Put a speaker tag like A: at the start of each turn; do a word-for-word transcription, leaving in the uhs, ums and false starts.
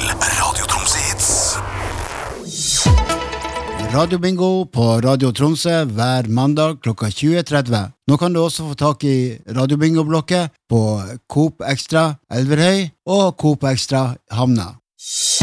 A: Radio Tromsø Hits.
B: Radio Bingo på Radio Tromsø hver mandag klokka tjue tretti. Nå kan du også få tak i Radio Bingo-blokket på Coop Extra Elverhøy og Coop Extra Hamna.